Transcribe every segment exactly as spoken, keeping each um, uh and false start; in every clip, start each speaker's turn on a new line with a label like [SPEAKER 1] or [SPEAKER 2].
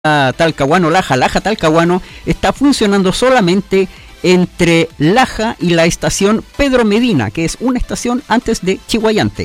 [SPEAKER 1] Talcahuano, Laja, Laja Talcahuano, está funcionando solamente entre Laja y la estación Pedro Medina, que es una estación antes de Chiguayante.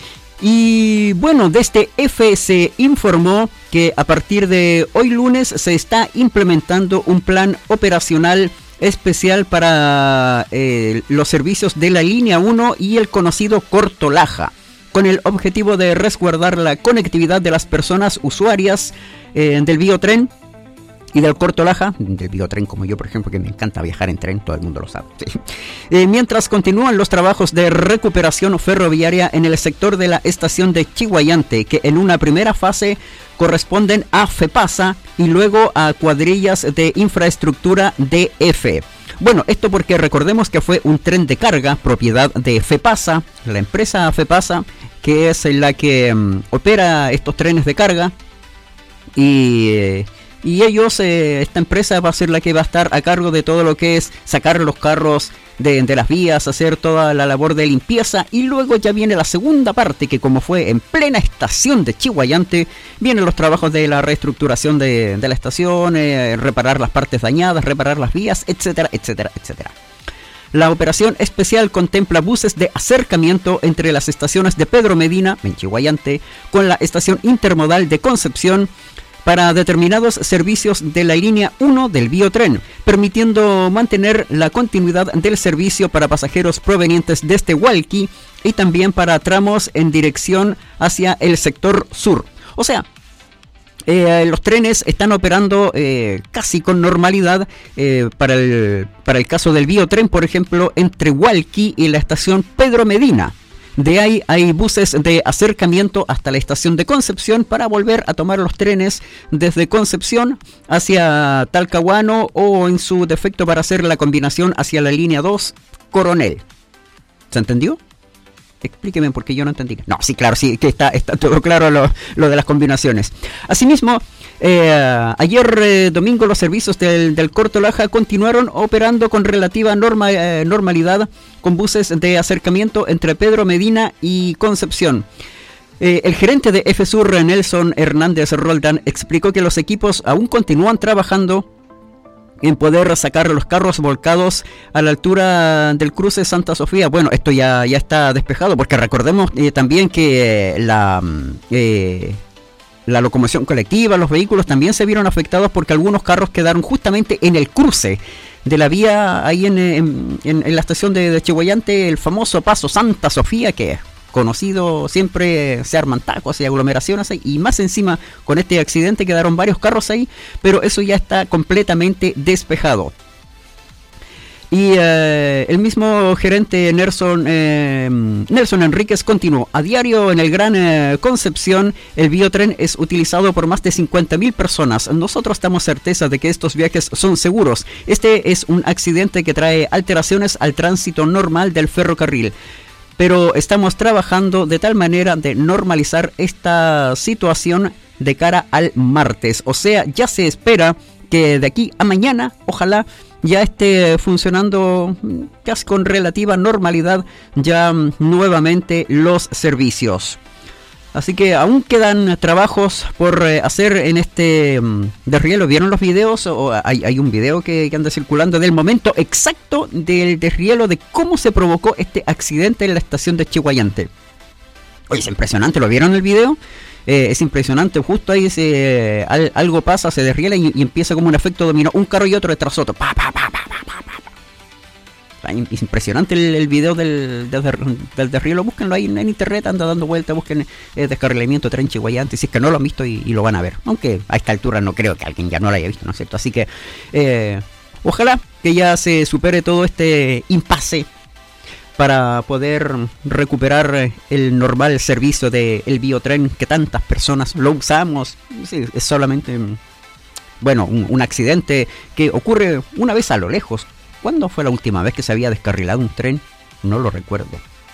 [SPEAKER 1] Y bueno, desde F se informó que a partir de hoy lunes se está implementando un plan operacional especial para eh, los servicios de la línea uno y el conocido Corto Laja, con el objetivo de resguardar la conectividad de las personas usuarias eh, del biotren y del Corto Laja, del biotren como yo por ejemplo, que me encanta viajar en tren, todo el mundo lo sabe, ¿sí? Eh, mientras continúan los trabajos de recuperación ferroviaria en el sector de la estación de Chiguayante, que en una primera fase corresponden a FEPASA y luego a cuadrillas de infraestructura D F. Bueno, esto porque recordemos que fue un tren de carga propiedad de FEPASA, la empresa FEPASA, que es la que um, opera estos trenes de carga, y, eh, y ellos, eh, esta empresa va a ser la que va a estar a cargo de todo lo que es sacar los carros de, de las vías, hacer toda la labor de limpieza, y luego ya viene la segunda parte, que como fue en plena estación de Chiguayante, vienen los trabajos de la reestructuración de, de la estación, eh, reparar las partes dañadas, reparar las vías, etcétera, etcétera, etcétera. La operación especial contempla buses de acercamiento entre las estaciones de Pedro Medina, en Chiguayante, con la estación intermodal de Concepción, para determinados servicios de la línea uno del biotren, permitiendo mantener la continuidad del servicio para pasajeros provenientes desde Hualqui y también para tramos en dirección hacia el sector sur. O sea, Eh, los trenes están operando eh, casi con normalidad eh, para, el, para el caso del biotren, por ejemplo, entre Hualqui y la estación Pedro Medina. De ahí hay buses de acercamiento hasta la estación de Concepción para volver a tomar los trenes desde Concepción hacia Talcahuano, o en su defecto para hacer la combinación hacia la línea dos Coronel. ¿Se entendió? Explíqueme porque yo no entendí. No, sí, claro, sí, que está, está todo claro lo, lo de las combinaciones. Asimismo, eh, ayer eh, domingo los servicios del, del Corto Laja continuaron operando con relativa norma, eh, normalidad con buses de acercamiento entre Pedro Medina y Concepción. Eh, el gerente de F-Sur, Nelson Hernández Roldán, explicó que los equipos aún continúan trabajando en poder sacar los carros volcados a la altura del cruce Santa Sofía. Bueno, esto ya, ya está despejado, porque recordemos eh, también que eh, la, eh, la locomoción colectiva, los vehículos también se vieron afectados porque algunos carros quedaron justamente en el cruce de la vía ahí en, en, en, en la estación de, de Chiguayante, el famoso paso Santa Sofía, que es conocido, siempre se arman tacos y aglomeraciones ahí, y más encima con este accidente quedaron varios carros ahí, pero eso ya está completamente despejado. Y eh, el mismo gerente Nelson, eh, Nelson Enríquez continuó: a diario en el Gran eh, Concepción el biotren es utilizado por más de cincuenta mil personas. Nosotros damos certeza de que estos viajes son seguros. Este es un accidente que trae alteraciones al tránsito normal del ferrocarril, pero estamos trabajando de tal manera de normalizar esta situación de cara al martes. O sea, ya se espera que de aquí a mañana, ojalá, ya esté funcionando casi con relativa normalidad ya nuevamente los servicios. Así que aún quedan trabajos por eh, hacer en este um, desrielo. ¿Vieron los videos? O hay, hay un video que, que anda circulando del momento exacto del desrielo, de cómo se provocó este accidente en la estación de Chiguayante. Oye, es impresionante, ¿lo vieron el video? Eh, es impresionante, justo ahí se, al, algo pasa, se desriela y, y empieza como un efecto dominó, un carro y otro detrás otro. Pa, pa, pa, pa, pa, pa, pa. Es impresionante el, el video del, del, del desrielo. Búsquenlo ahí en, en internet, anda dando vueltas, busquen eh, descarrilamiento tren Chiguayante, si es que no lo han visto, y, y lo van a ver. Aunque a esta altura no creo que alguien ya no lo haya visto, ¿no es cierto? Así que eh, ojalá que ya se supere todo este impasse para poder recuperar el normal servicio del biotren, que tantas personas lo usamos. Sí, es solamente, bueno, un, un accidente que ocurre una vez a lo lejos. ¿Cuándo fue la última vez que se había descarrilado un tren? No lo recuerdo.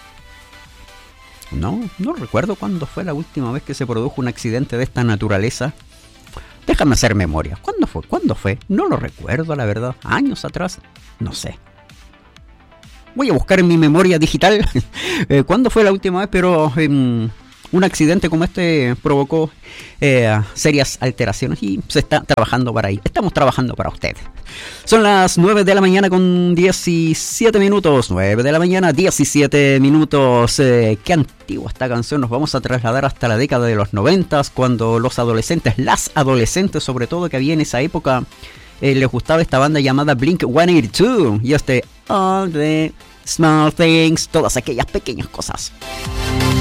[SPEAKER 1] No, no recuerdo cuándo fue la última vez que se produjo un accidente de esta naturaleza. Déjame hacer memoria. ¿Cuándo fue? ¿Cuándo fue? No lo recuerdo, la verdad. ¿Años atrás? No sé. Voy a buscar en mi memoria digital eh, cuándo fue la última vez, pero eh, un accidente como este provocó eh, serias alteraciones y se está trabajando para ahí. Estamos trabajando para usted. Son las nueve de la mañana con diecisiete minutos. nueve de la mañana, diecisiete minutos. Eh, qué antigua esta canción. Nos vamos a trasladar hasta la década de los noventas, cuando los adolescentes, las adolescentes sobre todo que había en esa época, eh, les gustaba esta banda llamada Blink ciento ochenta y dos. Y este All the Small Things, todas aquellas pequeñas cosas.